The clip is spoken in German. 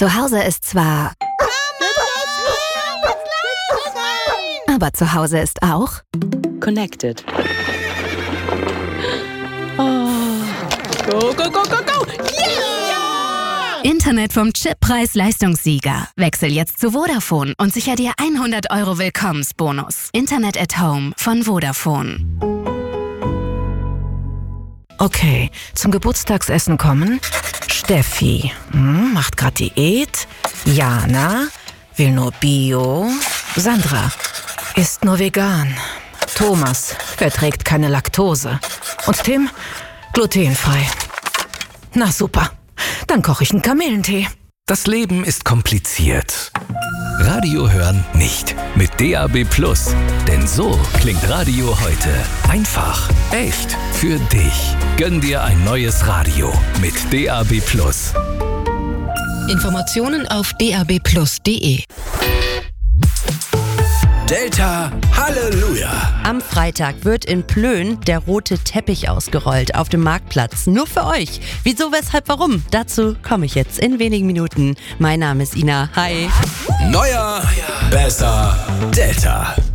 Zu Hause ist zwar... Aber zu Hause ist auch... Connected. Oh. Go, go, go, go, go! Yeah! Internet vom Chip-Preis-Leistungssieger. Wechsel jetzt zu Vodafone und sicher dir 100 € Willkommensbonus. Internet at Home von Vodafone. Okay, zum Geburtstagsessen kommen Steffi, macht grad Diät. Jana, will nur Bio. Sandra, isst nur vegan. Thomas, verträgt keine Laktose. Und Tim, glutenfrei. Na super, dann koche ich einen Kamillentee. Das Leben ist kompliziert. Radio hören nicht. Mit DAB+. Denn so klingt Radio heute. Einfach, echt, für dich. Gönn dir ein neues Radio mit DAB+. Informationen auf dabplus.de. Delta Halleluja! Am Freitag wird in Plön der rote Teppich ausgerollt auf dem Marktplatz. Nur für euch. Wieso, weshalb, warum? Dazu komme ich jetzt in wenigen Minuten. Mein Name ist Ina. Hi. Neuer, besser, Delta.